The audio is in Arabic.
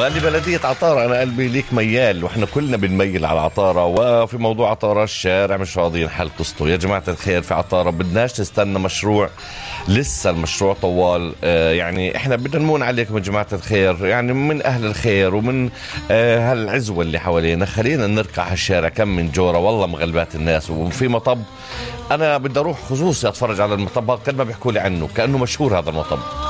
واللي بلدية عطارة أنا قلبي ليك ميال، وإحنا كلنا بنميل على عطارة. وفي موضوع عطارة الشارع مش راضيين حل قصته يا جماعة الخير. في عطارة بدناش نستنى مشروع، لسه المشروع طوال. يعني إحنا بدنا نمون عليكم يا جماعة الخير، يعني من أهل الخير ومن هالعزوة اللي حوالينا، خلينا نركع هالشارع. كم من جورة والله مغلبات الناس. وفي مطب أنا بدي أروح خصوصي أتفرج على المطب، كل ما بيحكوا لي عنه كأنه مشهور هذا المطب.